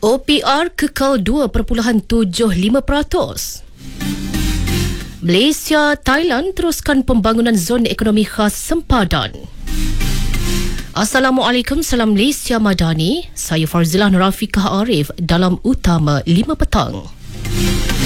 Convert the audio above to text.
OPR kekal 2.75%. Malaysia, Thailand teruskan pembangunan zon ekonomi khas sempadan. Assalamualaikum, salam Malaysia Madani. Saya Farzilah Rafiqah Arif dalam Utama 5 petang.